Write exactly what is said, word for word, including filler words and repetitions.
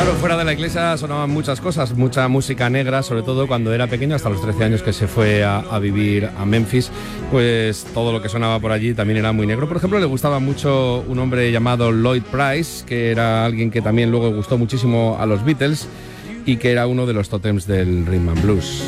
Claro, fuera de la iglesia sonaban muchas cosas, mucha música negra, sobre todo cuando era pequeño, hasta los trece años que se fue a, a vivir a Memphis, pues todo lo que sonaba por allí también era muy negro. Por ejemplo, le gustaba mucho un hombre llamado Lloyd Price, que era alguien que también luego gustó muchísimo a los Beatles y que era uno de los tótems del rhythm and blues.